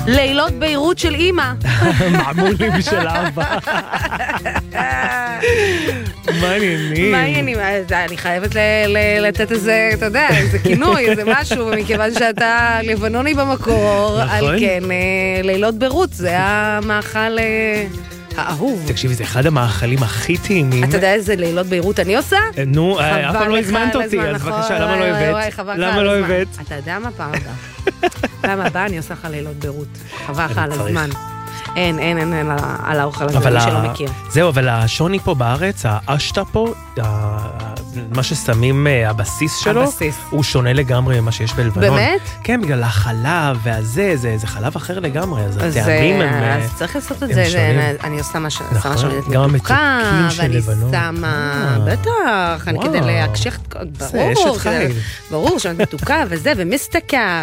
לילות ביירות של אמא. מעמולים של אבא. מה העניינים? מה העניינים? אני חייבת לתת איזה, אתה יודע, איזה כינוי, איזה משהו, מכיוון שאתה לבנוני במקור, על כן, לילות ביירות, זה המאכל האהוב. תקשיבי, זה אחד המאכלים הכי טעימים. אתה יודע איזה לילות ביירות אני עושה? נו, אף פעם לא הזמנת אותי, אז בבקשה, למה לא הבאת? למה לא הבאת? אתה יודע מה פעם הבאה? פעם הבאה אני עושה לך לילות ביירות. חבל לך על הזמן. אין על האוכל הזה, מי שלא מכיר. זהו, אבל השוני פה בארץ, האשטה פה, מה ששמים הבסיס שלו, הוא שונה לגמרי ממה שיש בלבנון. באמת? כן, בגלל החלב והזה, זה חלב אחר לגמרי, אז הטעמים הם שונים. אז צריך לעשות את זה, אני עושה מה שולדת מתוקה, ואני שמה, בטח, אני כדי להקשיח, ברור, שולדת מתוקה וזה, ומסתקה,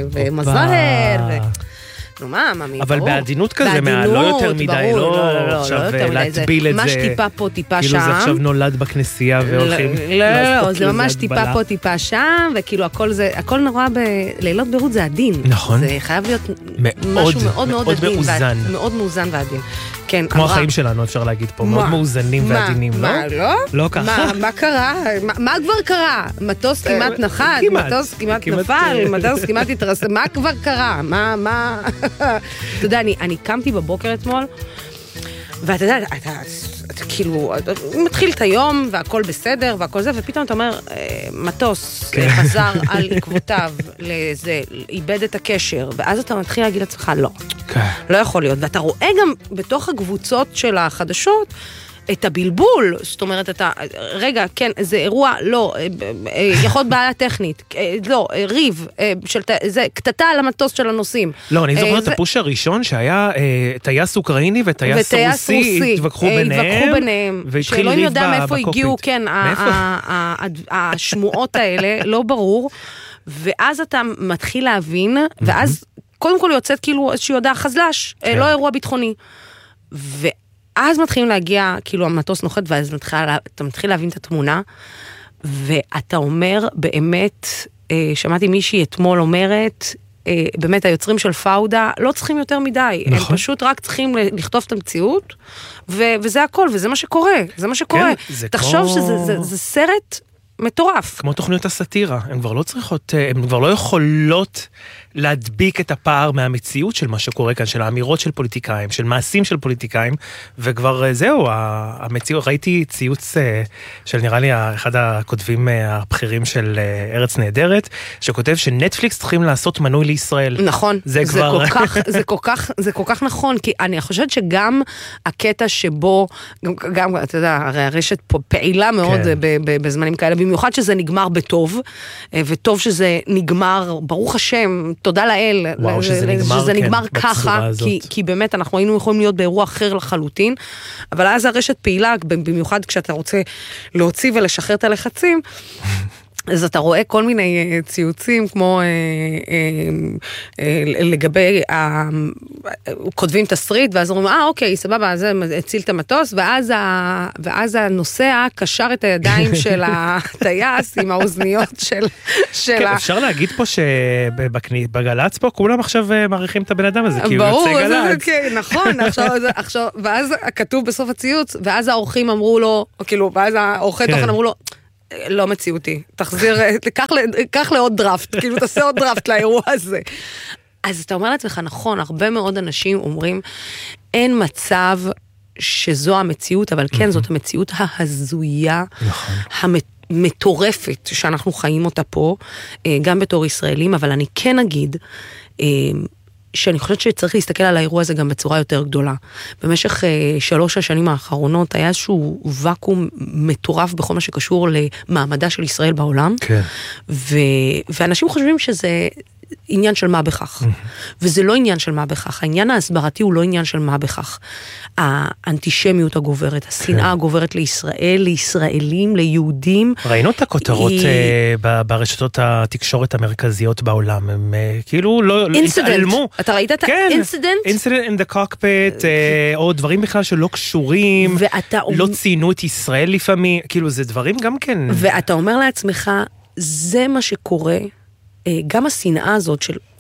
ומזהר, נו מה, ממי, אבל בעדינות כזה, לא יותר מדי, לא עכשיו להטביל את זה. ממש טיפה פה, טיפה שם. כאילו זה עכשיו נולד בכנסייה והולכים. לא, זה ממש טיפה פה, טיפה שם, וכאילו הכל נורא בלילות ביירות זה עדין. נכון. זה חייב להיות משהו מאוד מאוד עדין. מאוזן. מאוד מאוזן ועדין. כמו החיים שלנו, אפשר להגיד פה, מאוד מאוזנים ועדינים, לא? מה, לא? לא ככה. מה קרה? מה כבר קרה? מטוס כמעט נחת, מטוס כמעט נפל, מטוס כמעט התרס... מה כבר קרה? מה... אתה יודע, אני קמתי בבוקר אתמול, ואתה יודע, אתה כאילו, מתחיל את היום, והכל בסדר, והכל זה, ופתאום אתה אומר, מטוס חזר על עקבותיו, איבד את הקשר, ואז אתה מתחיל להגיד לעצמך, לא, לא יכול להיות. ואתה רואה גם בתוך הקבוצות של החדשות, את הבלבול, זאת אומרת, אתה, רגע, כן, זה אירוע, לא, יכול להיות בעיה טכנית, לא, ריב, זה, קטטה על המטוס של הנוסעים. לא, אני זוכר את הפוש הראשון, שהיה טייס אוקראיני וטייס רוסי, התווכחו ביניהם, שלא יודע מאיפה הגיעו, כן, השמועות האלה, לא ברור, ואז אתה מתחיל להבין, ואז קודם כל יוצאת כאילו איזושהי הודעה חזל"ש, לא אירוע ביטחוני, אז מתחילים להגיע, כאילו המטוס נוחת, ואז אתה מתחיל להבין את התמונה, ואתה אומר, באמת, שמעתי מישהי אתמול אומרת, באמת היוצרים של פאודה לא צריכים יותר מדי, הם פשוט רק צריכים לכתוב את המציאות, וזה הכל, וזה מה שקורה, זה מה שקורה. תחשוב שזה סרט מטורף. כמו תוכניות הסאטירה, הן כבר לא צריכות, הן כבר לא יכולות להדביק את הפער מהמציאות של מה שקורה כאן, של האמירות של פוליטיקאים, של מעשים של פוליטיקאים, וכבר זהו, המציאות, ראיתי ציוץ של נראה לי אחד הכותבים הבכירים של ארץ נהדרת, שכותב שנטפליקס צריכים לעשות מנוי לישראל. נכון, זה כל כך נכון, כי אני חושבת שגם הקטע שבו, גם, אתה יודע, הרי הרשת פה פעילה מאוד בזמנים כאלה, במיוחד שזה נגמר בטוב, וטוב שזה נגמר, ברוך השם, תודה לאל, שזה נגמר ככה, כי באמת אנחנו היינו יכולים להיות באירוע אחר לחלוטין, אבל אז הרשת פעילה, במיוחד כשאתה רוצה להוציא ולשחרר את הלחצים, אז אתה רואה כל מיני ציוצים, כמו לגבי, כותבים תסריט, ואז אומרים, אוקיי, סבבה, זה הציל את המטוס, ואז הנוסע קשר את הידיים של הטייס עם האוזניות של אפשר להגיד פה שבגלץ פה, כולם עכשיו מעריכים את הבן אדם הזה, כי הוא יוצא גלץ. נכון, עכשיו, ואז כתוב בסוף הציוץ, ואז האורחים אמרו לו, כאילו, ואז האורחי תוכן אמרו לו, לא מציאותי, תחזיר, קח לעוד דראפט, כאילו תעשה עוד דראפט לאירוע הזה. אז אתה אומר לעצמך, נכון, הרבה מאוד אנשים אומרים, אין מצב שזו המציאות, אבל כן, זאת המציאות ההזויה, המטורפת שאנחנו חיים אותה פה, גם בתור ישראלים, אבל אני כן אגיד, שאני חושבת שצריך להסתכל על האירוע הזה גם בצורה יותר גדולה. במשך 3 השנים האחרונות היה איזשהו וקום מטורף בכל מה שקשור למעמדה של ישראל בעולם, כן. ואנשים חושבים שזה עניין של מה בכך. וזה לא עניין של מה בכך. העניין ההסברתי הוא לא עניין של מה בכך. האנטישמיות הגוברת, השנאה הגוברת לישראל, לישראלים, ליהודים. ראינו את הכותרות ברשתות התקשורת המרכזיות בעולם. הם כאילו לא התעלמו. אתה ראית את האינסידנט? אינסידנט in the cockpit, או דברים בכלל שלא קשורים, לא ציינו את ישראל לפעמים, כאילו זה דברים גם כן. ואתה אומר לעצמך, זה מה שקורה, גם השנאה הזאת של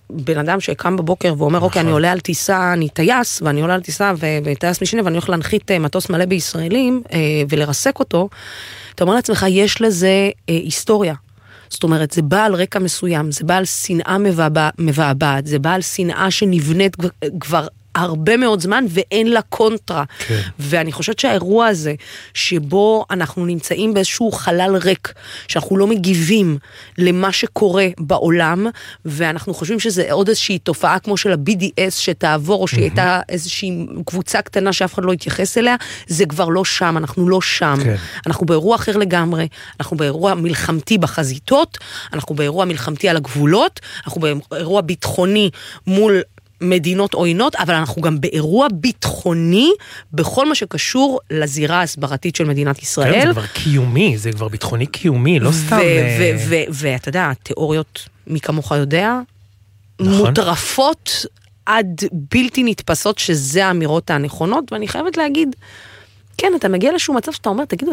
בן אדם שקם בבוקר ואומר, אוקיי, אני עולה על טיסה, אני טייס, ואני עולה על טיסה וטייס משנה, ואני הולך להנחית מטוס מלא בישראלים, ולרסק אותו, אתה אומר לעצמך, יש לזה היסטוריה. זאת אומרת, זה בא על רקע מסוים, זה בא על שנאה מבעבעת, זה בא על שנאה שנבנית כבר הרבה מאוד זמן ואין לה קונטרה. כן. ואני חושבת שהאירוע הזה, שבו אנחנו נמצאים באיזשהו חלל ריק, שאנחנו לא מגיבים למה שקורה בעולם, ואנחנו חושבים שזה עוד איזושהי תופעה כמו של ה-BDS שתעבור, או שהיא הייתה איזושהי קבוצה קטנה שאף אחד לא יתייחס אליה, זה כבר לא שם, אנחנו לא שם. כן. אנחנו באירוע אחר לגמרי, אנחנו באירוע מלחמתי בחזיתות, אנחנו באירוע מלחמתי על הגבולות, אנחנו באירוע ביטחוני מול מדינות עוינות, אבל אנחנו גם באירוע ביטחוני בכל מה שקשור לזירה הסברתית של מדינת ישראל. כן, זה כבר קיומי, זה כבר ביטחוני קיומי, לא סתם. ואתה יודע, התיאוריות, מי כמוך יודע, מוטרפות עד בלתי נתפסות שזה האמירות הנכונות, ואני חייבת להגיד, כן, אתה מגיע לשום מצב שאתה אומר, תגידו,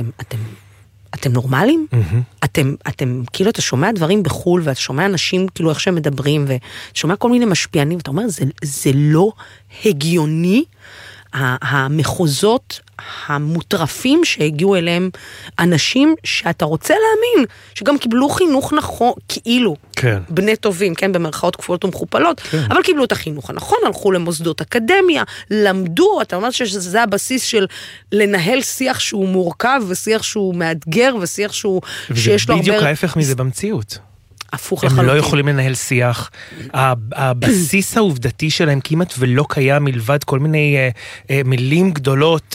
אתם נורמליים? אתם, כאילו, אתה שומע דברים בחול, ואתה שומע אנשים, כאילו, איך שהם מדברים, ואתה שומע כל מיני משפיענים, ואתה אומר, זה לא הגיוני, המחוזות המוטרפים שהגיעו אליהם אנשים שאתה רוצה להאמין, שגם קיבלו חינוך נכון, כאילו, כן. בני טובים, כן, במרכאות כפולות ומכופלות, כן. אבל קיבלו את החינוך הנכון, הלכו למוסדות אקדמיה, למדו, אתה אומר שזה הבסיס של לנהל שיח שהוא מורכב, ושיח שהוא מאתגר, ושיח שהוא, שיש לו הרבה... בדיוק ההפך מזה במציאות. הפוך לחלוטין. הם לא יכולים לנהל שיח. הבסיס העובדתי שלהם כמעט ולא קיים מלבד כל מיני מילים גדולות,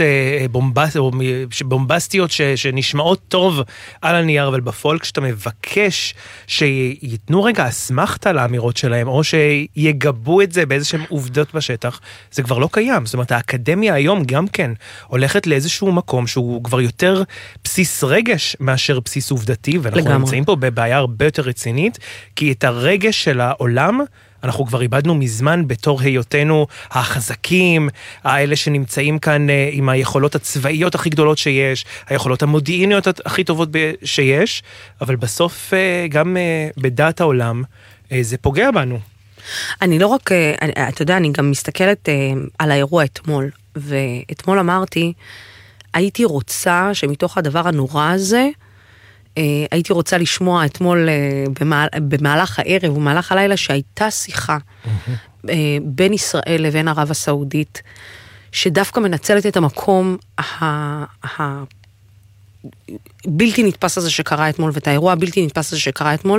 בומבסטיות שנשמעות טוב על הנייר, אבל בפועל כשאתה מבקש שיתנו רגע אסמכתה לאמירות שלהם, או שיגבו את זה באיזשהם עובדות בשטח, זה כבר לא קיים. זאת אומרת, האקדמיה היום גם כן הולכת לאיזשהו מקום שהוא כבר יותר בסיס רגש מאשר בסיס עובדתי, ואנחנו נמצאים פה בבעיה הרבה יותר רצינית, כי את הרגש של העולם אנחנו כבר איבדנו מזמן בתור היותנו החזקים, האלה שנמצאים כאן עם היכולות הצבאיות הכי גדולות שיש, היכולות המודיעיניות הכי טובות שיש, אבל בסוף גם בדעת העולם זה פוגע בנו. אני לא רק, אתה יודע, אני גם מסתכלת על האירוע אתמול, ואתמול אמרתי, הייתי רוצה שמתוך הדבר הנורא הזה, הייתי רוצה לשמוע אתמול במהלך הערב ובמהלך הלילה שהייתה שיחה בין ישראל לבין ערב הסעודית, שדווקא מנצלת את המקום הבלתי נתפס הזה שקרה אתמול, ואת האירוע הבלתי נתפס הזה שקרה אתמול,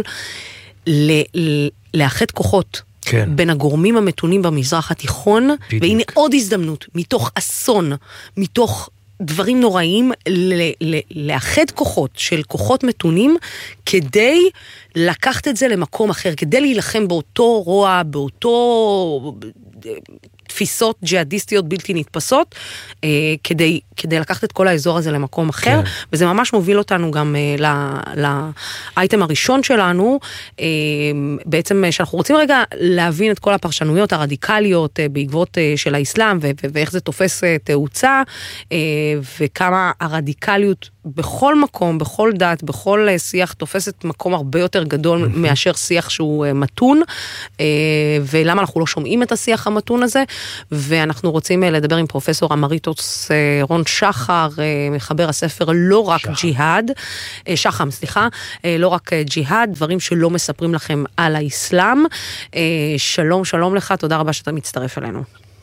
לאחד כוחות. כן. בין הגורמים המתונים במזרח התיכון, בדיוק. והנה עוד הזדמנות, מתוך אסון, מתוך דברים נוראים, לאחד כוחות של כוחות מתונים, כדי לקחת את זה למקום אחר, כדי להילחם באותו רוע, באותו תפיסות ג'יהאדיסטיות בלתי נתפסות, כדי לקחת את כל האזור הזה למקום אחר, כן. וזה ממש מוביל אותנו גם לאייטם הראשון שלנו, בעצם שאנחנו רוצים רגע להבין את כל הפרשנויות הרדיקליות בעקבות של האסלאם, ואיך זה תופס תאוצה, וכמה הרדיקליות בכל מקום, בכל דת, בכל שיח תופסת מקום הרבה יותר גדול מאשר שיח שהוא מתון, ולמה אנחנו לא שומעים את השיח המתון הזה, ואנחנו רוצים לדבר עם פרופסור אמריטוס רון שחר, מחבר הספר לא רק ג'יהאד, שחם, סליחה, לא רק ג'יהאד, דברים שלא מספרים לכם על האסלאם. שלום, שלום לך, תודה רבה שאתה מצטרף אלינו.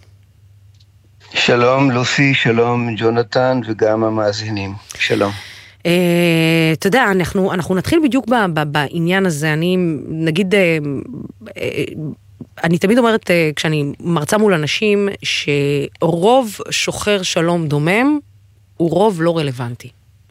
שלום לוסי, שלום ג'ונתן וגם המאזינים, שלום. אתה יודע, אנחנו נתחיל בדיוק בעניין הזה, אני נגיד, אני תמיד אומרת כשאני מרצה מול אנשים, שרוב שוחר שלום דומם, הוא רוב לא רלוונטי.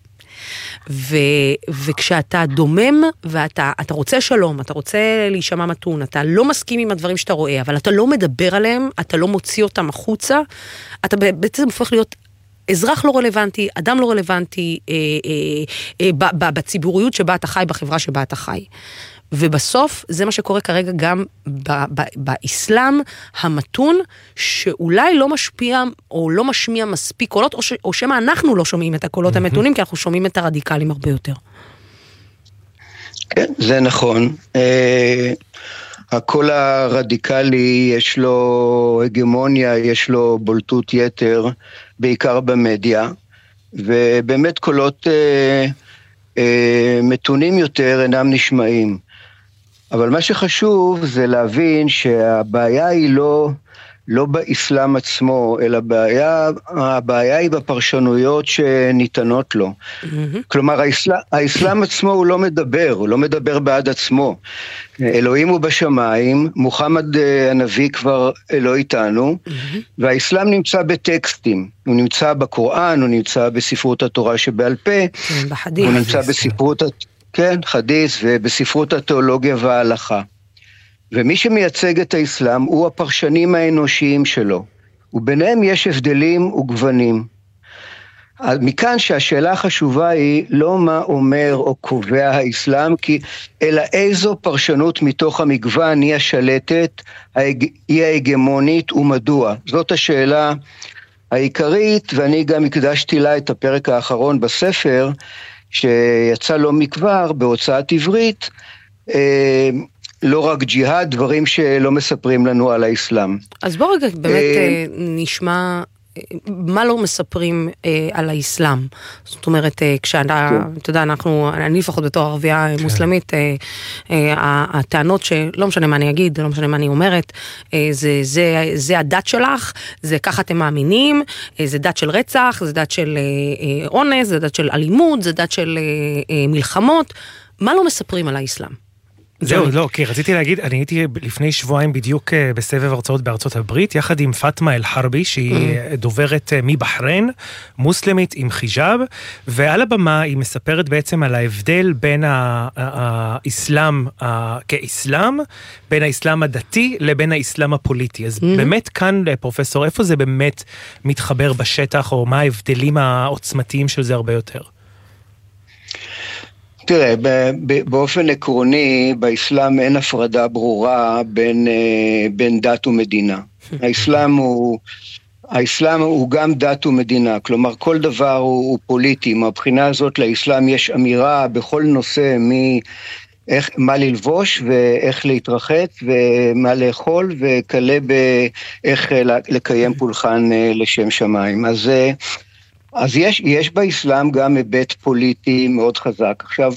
וכשאתה דומם, ואתה רוצה שלום, אתה רוצה להישמע מתון, אתה לא מסכים עם הדברים שאתה רואה, אבל אתה לא מדבר עליהם, אתה לא מוציא אותם החוצה, אתה בעצם הופך להיות אזרח לא רלוונטי, אדם לא רלוונטי, בציבוריות שבה אתה חי, בחברה שבה אתה חי. ובסוף זה מה שקורה כרגע גם באסלאם המתון, שאולי לא משפיע או לא משמיע מספיק קולות, או שמה אנחנו לא שומעים את הקולות המתונים, כי אנחנו שומעים את הרדיקלים הרבה יותר. כן, זה נכון. הקול הרדיקלי יש לו הגמוניה, יש לו בולטות יתר, בעיקר במדיה, ובאמת קולות מתונים יותר אינם נשמעים. אבל מה שחשוב זה להבין שהבעיה היא לא באסלאם עצמו, אלא הבעיה היא בפרשנויות שניתנות לו. כלומר, האסלאם עצמו הוא לא מדבר בעד עצמו. אלוהים הוא בשמיים, מוחמד הנביא כבר לא איתנו, והאסלאם נמצא בטקסטים. הוא נמצא בקוראן, הוא נמצא בספרות התורה שבעל פה, הוא נמצא בספרות, כן, חדיס, ובספרות התיאולוגיה וההלכה. ומי שמייצג את האסלאם הוא הפרשנים האנושיים שלו, וביניהם יש הבדלים וגוונים. מכאן שהשאלה החשובה היא לא מה אומר או קובע האסלאם, אלא איזו פרשנות מתוך המגוון היא השלטת, היא ההגמונית ומדוע. זאת השאלה העיקרית, ואני גם הקדשתי לה את הפרק האחרון בספר, שיצא לא מכבר בהוצאת עברית, לא רק ג'יהאד, דברים שלא מספרים לנו על האסלאם. אז בוא רגע באמת נשמע מה לא מספרים על האסלאם. זאת אומרת, כשאתה, אתה יודע, אני לפחות בתור ערבייה מוסלמית, הטענות שלא משנה מה אני אגיד, לא משנה מה אני אומרת, זה הדת שלך, זה ככה אתם מאמינים, זה דת של רצח, זה דת של אונס, זה דת של אלימות, זה דת של מלחמות. מה לא מספרים על האסלאם? זהו, לא, כי רציתי להגיד, אני הייתי לפני שבועיים בדיוק בסבב הרצאות בארצות הברית, יחד עם פאטמה אל-חרבי, שהיא דוברת מבחריין, מוסלמית עם חיג'אב, ועל הבמה היא מספרת בעצם על ההבדל בין האסלאם כאסלאם, בין האסלאם הדתי לבין האסלאם הפוליטי. אז באמת כאן, פרופסור, איפה זה באמת מתחבר בשטח, או מה ההבדלים העוצמתיים של זה הרבה יותר? תראה, באופן עקרוני, באסלאם אין הפרדה ברורה בין דת ומדינה. האסלאם הוא גם דת ומדינה, כלומר כל דבר הוא פוליטי. מהבחינה הזאת לאסלאם יש אמירה בכל נושא מה ללבוש ואיך להתרחץ ומה לאכול וכלה באיך לקיים פולחן לשם שמיים. אז יש באסלאם גם היבט פוליטי מאוד חזק. עכשיו,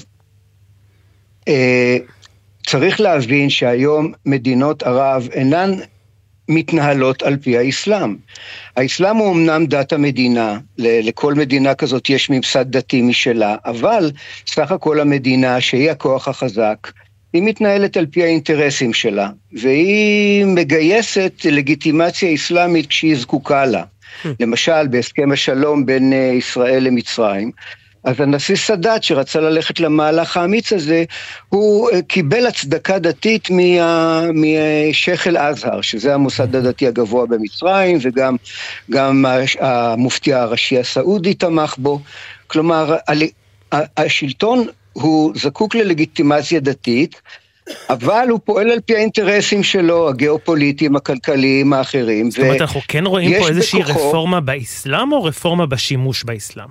צריך להבין שהיום מדינות ערב אינן מתנהלות על פי האסלאם. האסלאם הוא אמנם דת המדינה, לכל מדינה כזאת יש ממסד דתי משלה, אבל סך הכל המדינה שהיא הכוח החזק, היא מתנהלת על פי האינטרסים שלה, והיא מגייסת לגיטימציה אסלאמית כשהיא זקוקה לה. למשל, בהסכם השלום בין ישראל למצרים, אז הנשיא סאדאת שרצה ללכת למהלך האמיץ הזה, הוא קיבל הצדקה דתית משייח אל-אזהר, שזה המוסד הדתי הגבוה במצרים, וגם המופתי הראשי הסעודי תמך בו. כלומר, השלטון הוא זקוק ללגיטימציה דתית, אבל הוא פועל על פי האינטרסים שלו, הגיאופוליטיים, הכלכליים, האחרים. זאת אומרת, אנחנו כן רואים פה איזושהי רפורמה באסלאם, או רפורמה בשימוש באסלאם?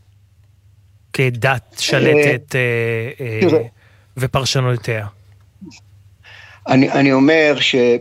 כדת שלטת ופרשנותיה. אני אומר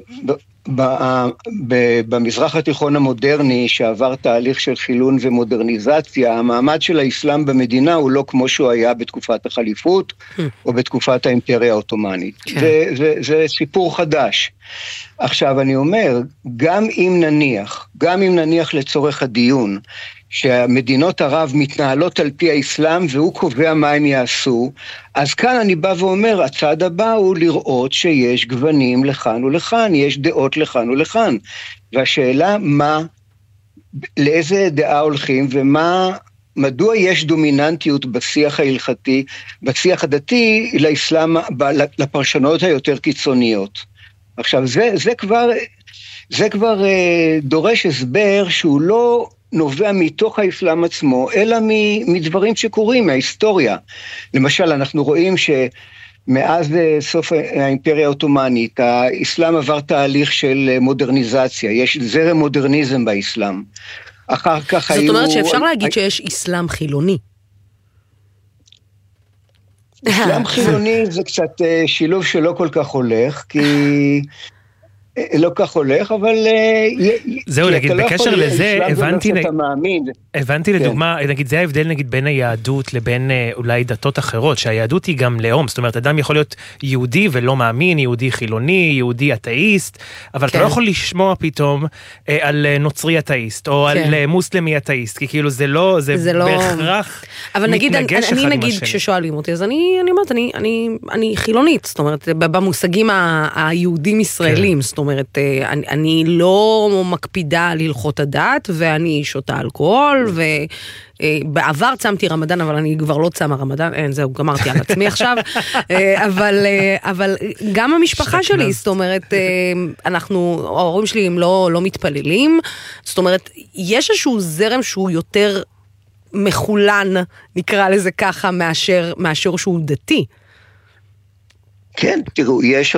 במזרח התיכון המודרני, שעבר תהליך של חילון ומודרניזציה, המעמד של האסלאם במדינה הוא לא כמו שהוא היה בתקופת החליפות, או בתקופת האימפריה העות'מאנית. זה סיפור חדש. עכשיו אני אומר, גם אם נניח לצורך הדיון, שהמדינות ערב מתנהלות על פי האסלאם, והוא קובע מה הם יעשו, אז כאן אני בא ואומר, הצעד הבא הוא לראות שיש גוונים לכאן ולכאן, יש דעות לכאן ולכאן, והשאלה לאיזה דעה הולכים, מדוע יש דומיננטיות בשיח ההלכתי, בשיח הדתי לאסלאם, לפרשנויות היותר קיצוניות. עכשיו, זה כבר דורש הסבר שהוא לא נובע מתוך האסלאם עצמו, אלא מדברים שקורים, מההיסטוריה. למשל, אנחנו רואים שמאז סוף האימפריה העות'מאנית, האסלאם עבר תהליך של מודרניזציה, יש זרם מודרניזם באסלאם. אחר כך זאת אומרת שאפשר להגיד שיש אסלאם חילוני. אסלאם חילוני זה קצת שילוב שלא כל כך הולך, כי... לא כך הולך, אבל... זהו, נגיד, בקשר לזה, הבנתי לדוגמה, נגיד, זה ההבדל נגיד בין היהדות לבין אולי דתות אחרות, שהיהדות היא גם לאום, זאת אומרת, אדם יכול להיות יהודי ולא מאמין, יהודי חילוני, יהודי אתאיסט, אבל אתה לא יכול לשמוע פתאום על נוצרי אתאיסט, או על מוסלמי אתאיסט, כי כאילו זה לא, זה בהכרח מתנגש אחד עם השני. אני נגיד, כששואלים אותי, אז אני אומרת, אני חילונית, זאת אומרת, במושגים היהודים ישראלים, זאת אומרת, אני לא מקפידה על הלכות הדת, ואני שותה אלכוהול, ובעבר צמתי רמדאן, אבל אני כבר לא צמה רמדאן, אין, זהו, גמרתי על עצמי עכשיו, אבל גם המשפחה שלי, זאת אומרת, ההורים שלי הם לא מתפללים, זאת אומרת, יש איזשהו זרם שהוא יותר מחולן, נקרא לזה ככה, מאשר שהוא דתי. כן, תראו, יש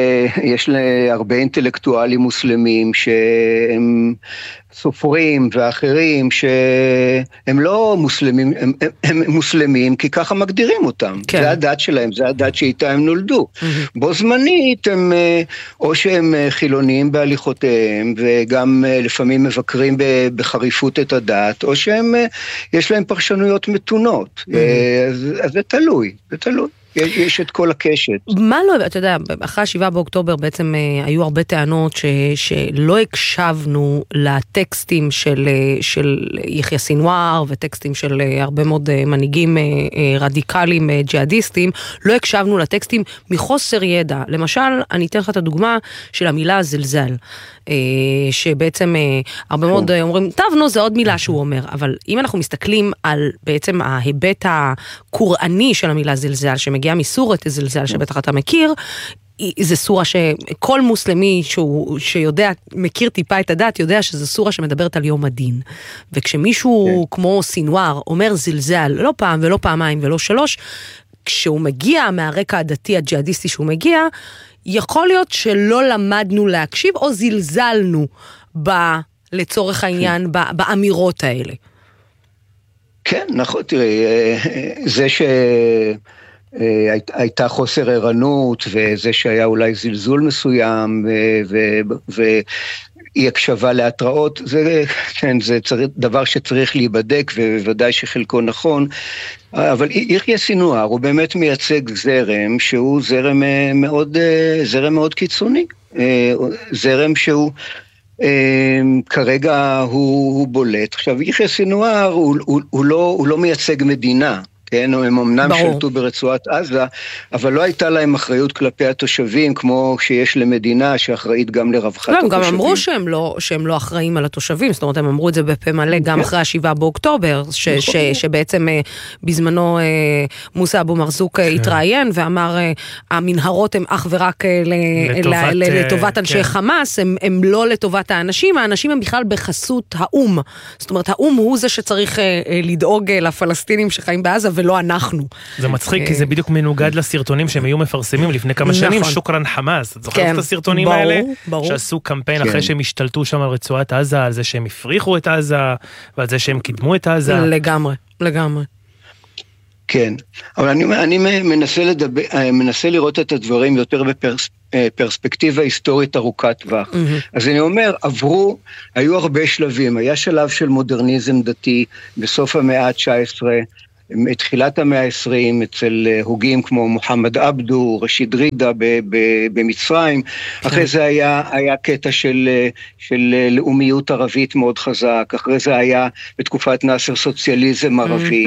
הרבה אינטלקטואלים מוסלמים שהם סופרים ואחרים שהם לא מוסלמים, הם מוסלמים כי ככה מגדירים אותם. כן. זה הדת שלהם, זה הדת שאיתה הם נולדו. בו זמנית הם, או שהם חילונים בהליכותיהם וגם לפעמים מבקרים בחריפות את הדת, או שהם, יש להם פרשנויות מתונות. אז זה תלוי, זה תלוי. יש את כל הקשת. מה לא, אתה יודע, אחרי 7 באוקטובר בעצם היו הרבה טענות שלא הקשבנו לטקסטים של יחיא סינואר וטקסטים של הרבה מאוד מנהיגים רדיקליים ג'יהאדיסטים, לא הקשבנו לטקסטים מחוסר ידע. למשל, אני אתן לך את הדוגמה של המילה זלזל, שבעצם הרבה מאוד אומרים, טוב, נו, זה עוד מילה שהוא אומר, אבל אם אנחנו מסתכלים על בעצם ההיבט הקוראני של המילה זלזל, שמגיע מסורת זלזל, שבטח אתה מכיר, זה סורה שכל מוסלמי שיודע, מכיר טיפה את הדת, יודע שזו סורה שמדברת על יום הדין. וכשמישהו כמו סינואר אומר זלזל, לא פעם ולא פעמיים ולא 3, כשהוא מגיע מהרקע הדתי הג'יהאדיסטי שהוא מגיע, יכול להיות שלא למדנו להקשיב או זלזלנו לצורך העניין באמירות האלה. כן, נכון, תראי, זה שהייתה חוסר ערנות וזה שהיה אולי זלזול מסוים ואי הקשבה להתראות, זה דבר שצריך להיבדק ובוודאי שחלקו נכון, אבל יחיא סינואר הוא באמת מייצג זרם שהוא זרם מאוד קיצוני, זרם שהוא כרגע הוא בולט. עכשיו יחיא סינואר הוא לא מייצג מדינה, כן, הם אמנם שלטו ברצועת עזה, אבל לא הייתה להם אחריות כלפי התושבים, כמו שיש למדינה שאחראית גם לרווחת התושבים. הם גם אמרו שהם לא אחראים על התושבים, זאת אומרת, הם אמרו את זה בפה מלא גם אחרי 7 באוקטובר, שבעצם בזמנו מוסא אבו מרזוק התראיין, ואמר, המנהרות הם אך ורק לטובת אנשי חמאס, הם לא לטובת האנשים הם בכלל בחסות האום, זאת אומרת, האום הוא זה שצריך לדאוג לפלסטינים שחיים בעזה, ולא אנחנו. זה מצחיק, כי זה בדיוק מנוגד לסרטונים שהם היו מפרסמים לפני כמה שנים, שוקרן חמאס. את זוכרת את הסרטונים האלה? שעשו קמפיין אחרי שהם השתלטו שם על רצועת עזה, על זה שהם הפריחו את עזה, ועל זה שהם קידמו את עזה. לגמרי. כן, אבל אני מנסה לראות את הדברים יותר בפרספקטיבה היסטורית ארוכת טווח. אז אני אומר, היו הרבה שלבים, היה שלב של מודרניזם דתי בסוף המאה ה-19, מתחילת המאה ה-20, אצל הוגים כמו מוחמד עבדו, רשיד רידה במצרים, אחרי זה היה קטע של לאומיות ערבית מאוד חזק, אחרי זה היה בתקופת נאסר סוציאליזם ערבי,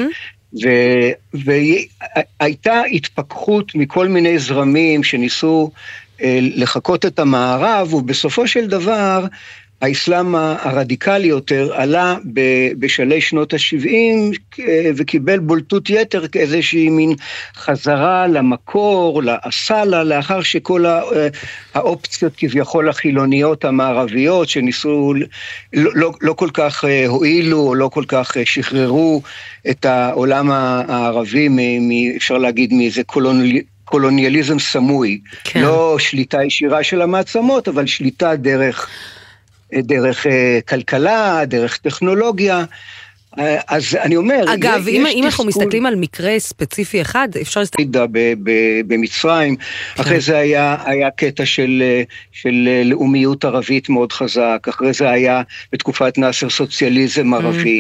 והייתה התפכחות מכל מיני זרמים שניסו לחקות את המערב, ובסופו של דבר האסלאם הרדיקלי יותר עלה בשלהי שנות ה-70 וקיבל בולטות יתר כאיזושהי מין חזרה למקור, לאסלה, לאחר שכל האופציות כביכול החילוניות המערביות שניסו לא כל כך הועילו או לא כל כך שחררו את העולם הערבי, אפשר להגיד מאיזה קולוניאליזם סמוי, כן. לא שליטה ישירה של המעצמות, אבל שליטה דרך כלכלה, דרך טכנולוגיה, אז אני אומר, אגב, אם אנחנו מסתכלים על מקרה ספציפי אחד, אפשר להסתכל... במצרים, אחרי זה היה קטע של לאומיות ערבית מאוד חזק, אחרי זה היה בתקופת נאסר סוציאליזם ערבי,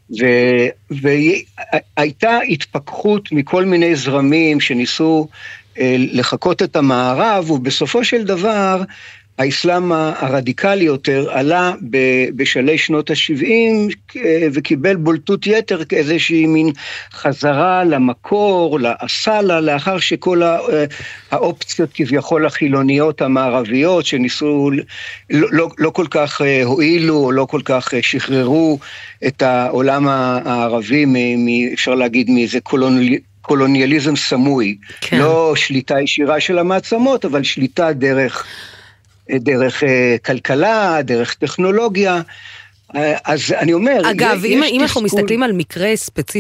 והייתה התפכחות מכל מיני זרמים שניסו לחקות את המערב, ובסופו של דבר, האסלאם הרדיקלי יותר עלה בשלהי שנות ה-70 וקיבל בולטות יתר כאיזושהי מין חזרה למקור, לאסלה, לאחר שכל האופציות כביכול החילוניות המערביות שניסו לא כל כך הועילו או לא כל כך שחררו את העולם הערבי, אפשר להגיד מאיזה קולוניאליזם סמוי, כן. לא שליטה ישירה של המעצמות, אבל שליטה דרך כלכלה, דרך טכנולוגיה, אז אני אומר, אגב, אם אנחנו מסתכלים על מקרה ספציפי,